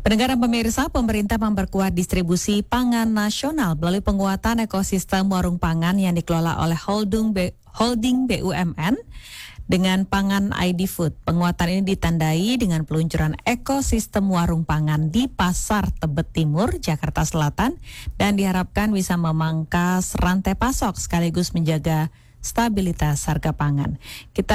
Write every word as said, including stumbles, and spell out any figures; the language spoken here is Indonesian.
Pendengar dan pemirsa, pemerintah memperkuat distribusi pangan nasional melalui penguatan ekosistem warung pangan yang dikelola oleh holding, B, holding B U M N dengan Pangan I D Food. Penguatan ini ditandai dengan peluncuran ekosistem warung pangan di Pasar Tebet Timur, Jakarta Selatan, dan diharapkan bisa memangkas rantai pasok sekaligus menjaga stabilitas harga pangan. Kita